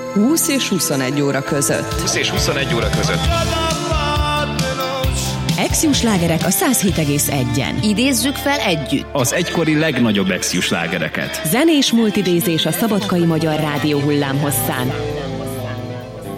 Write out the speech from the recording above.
20 és 21 óra között. 20 és 21 óra között. Exius slágerek a 107,1-en. Idézzük fel együtt Az egykori legnagyobb exius slágereket. Zenés multidézés a Szabadkai Magyar Rádió hullámhosszán.